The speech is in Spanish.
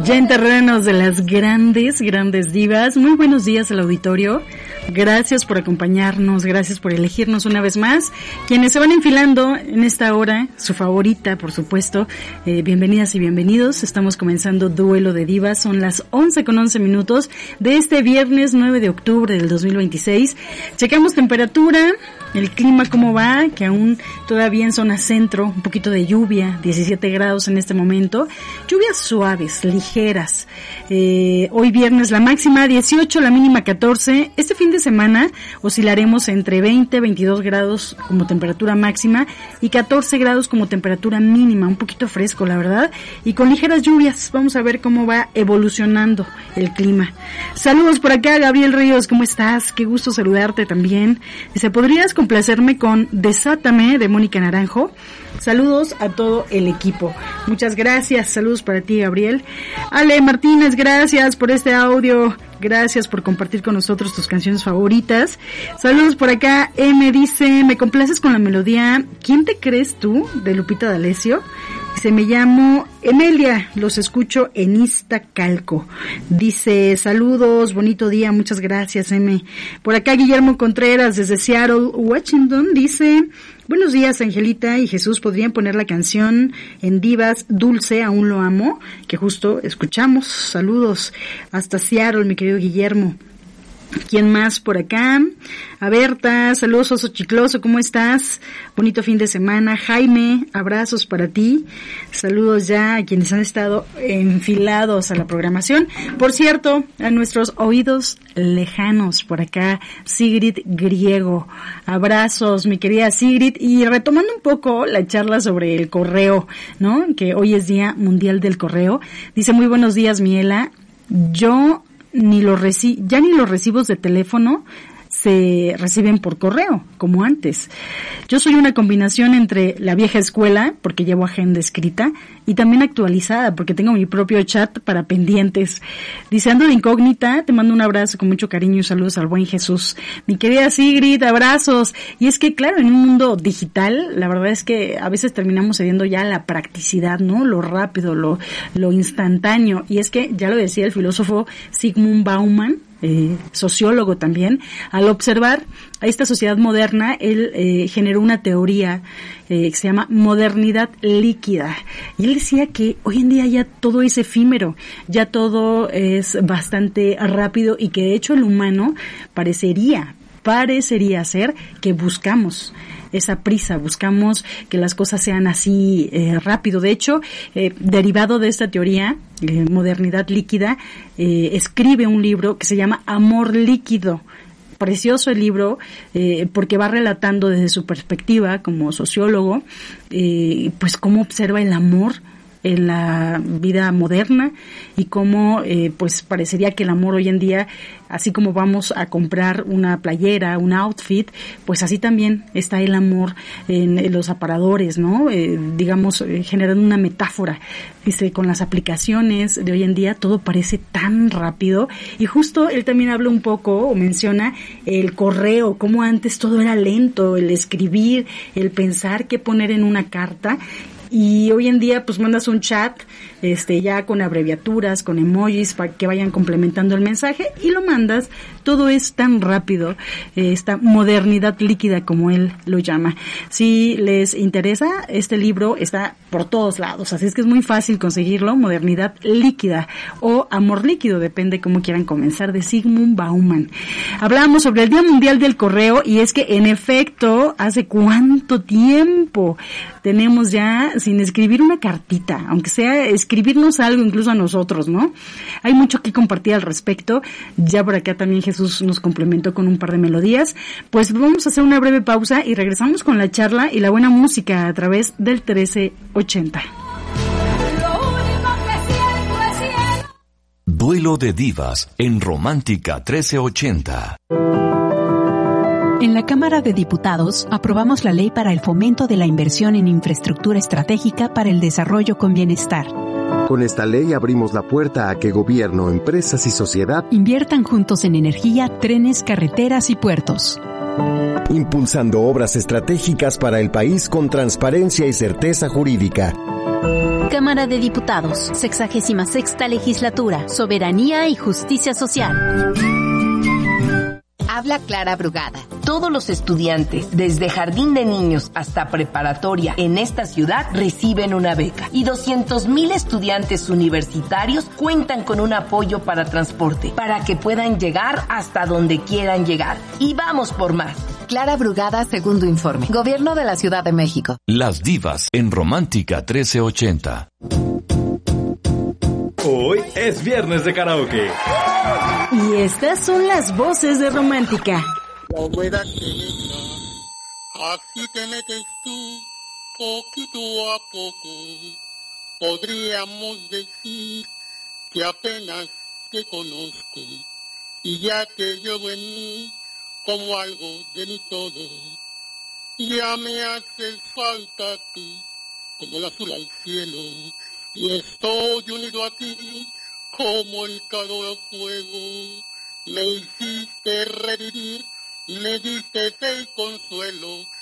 Ya en terrenos de las grandes divas. Muy buenos días al auditorio. Gracias por acompañarnos, gracias por elegirnos una vez más. Quienes se van enfilando en esta hora, su favorita, por supuesto, bienvenidas y bienvenidos. Estamos comenzando Duelo de Divas. Son las 11:11 de este viernes 9 de octubre del 2026. Checamos temperatura, el clima cómo va, que aún todavía en zona centro, un poquito de lluvia, 17 grados en este momento. Lluvias suaves, ligeras. Hoy viernes la máxima 18, la mínima 14. Este fin de semana oscilaremos entre 20, 22 grados como temperatura máxima y 14 grados como temperatura mínima, un poquito fresco la verdad, y con ligeras lluvias. Vamos a ver cómo va evolucionando el clima. Saludos por acá, Gabriel Ríos, ¿cómo estás? Qué gusto saludarte también. Dice, ¿podrías complacerme con Desátame de Mónica Naranjo? Saludos a todo el equipo. Muchas gracias. Saludos para ti, Gabriel. Ale Martínez, gracias por este audio. Gracias por compartir con nosotros tus canciones favoritas. Saludos por acá. Me dice, ¿me complaces con la melodía ¿Quién te crees tú? De Lupita D'Alessio? Dice, me llamo Emelia, los escucho en Iztacalco. Dice, saludos, bonito día, muchas gracias, M. Por acá Guillermo Contreras desde Seattle, Washington, dice, buenos días, Angelita y Jesús, ¿podrían poner la canción en Divas Dulce, aún lo amo? Que justo escuchamos. Saludos hasta Seattle, mi querido Guillermo. ¿Quién más por acá? A Berta, saludos Oso Chicloso, ¿cómo estás? Bonito fin de semana. Jaime, abrazos para ti. Saludos ya a quienes han estado enfilados a la programación. Por cierto, a nuestros oídos lejanos por acá, Sigrid Griego. Abrazos, mi querida Sigrid. Y retomando un poco la charla sobre el correo, ¿no? Que hoy es Día Mundial del Correo. Dice, muy buenos días, Miela. Ya ni los recibos de teléfono se reciben por correo, como antes. Yo soy una combinación entre la vieja escuela, porque llevo agenda escrita, y también actualizada, porque tengo mi propio chat para pendientes. Dice, ando de incógnita, te mando un abrazo con mucho cariño y saludos al buen Jesús. Mi querida Sigrid, abrazos. Y es que, claro, en un mundo digital, la verdad es que a veces terminamos cediendo ya a la practicidad, ¿no? Lo rápido, lo instantáneo. Y es que, ya lo decía el filósofo Zygmunt Bauman, sociólogo también, al observar a esta sociedad moderna, él generó una teoría que se llama modernidad líquida. Y él decía que hoy en día ya todo es efímero, ya todo es bastante rápido y que de hecho el humano parecería ser que buscamos esa prisa, buscamos que las cosas sean así rápido. De hecho, derivado de esta teoría, modernidad líquida, escribe un libro que se llama Amor Líquido. Precioso el libro, porque va relatando desde su perspectiva como sociólogo, pues cómo observa el amor en la vida moderna y cómo pues parecería que el amor hoy en día, así como vamos a comprar una playera, un outfit, pues así también está el amor en los aparadores, ¿no? Digamos, generando una metáfora. Dice, con las aplicaciones de hoy en día todo parece tan rápido, y justo él también habla un poco o menciona el correo, cómo antes todo era lento, el escribir, el pensar qué poner en una carta. Y hoy en día pues mandas un chat ya con abreviaturas, con emojis para que vayan complementando el mensaje y lo mandas. Todo es tan rápido, esta modernidad líquida como él lo llama. Si les interesa, este libro está por todos lados, así es que es muy fácil conseguirlo. Modernidad líquida o Amor líquido, depende cómo quieran comenzar, de Zygmunt Bauman. Hablábamos sobre el Día Mundial del Correo, y es que en efecto, ¿hace cuánto tiempo tenemos ya sin escribir una cartita? Aunque sea escribirnos algo incluso a nosotros, ¿no? Hay mucho que compartir al respecto. Ya por acá también Jesús nos complementó con un par de melodías. Pues vamos a hacer una breve pausa y regresamos con la charla y la buena música a través del 1380. Duelo de Divas en Romántica 1380. En la Cámara de Diputados aprobamos la Ley para el Fomento de la Inversión en Infraestructura Estratégica para el Desarrollo con Bienestar. Con esta ley abrimos la puerta a que gobierno, empresas y sociedad inviertan juntos en energía, trenes, carreteras y puertos. Impulsando obras estratégicas para el país con transparencia y certeza jurídica. Cámara de Diputados, 66ª Legislatura, Soberanía y Justicia Social. Habla Clara Brugada. Todos los estudiantes, desde jardín de niños hasta preparatoria en esta ciudad, reciben una beca. Y 200,000 estudiantes universitarios cuentan con un apoyo para transporte, para que puedan llegar hasta donde quieran llegar. Y vamos por más. Clara Brugada, segundo informe. Gobierno de la Ciudad de México. Las divas en Romántica 1380. Hoy es viernes de karaoke. Y estas son las voces de Romántica. La humedad que entra, así te metes tú, poquito a poco. Podríamos decir que apenas te conozco, y ya te llevo en mí como algo de mi todo. Ya me haces falta tú, como el azul al cielo, y estoy unido a ti como el calor al fuego. Me hiciste revivir, me diste el consuelo,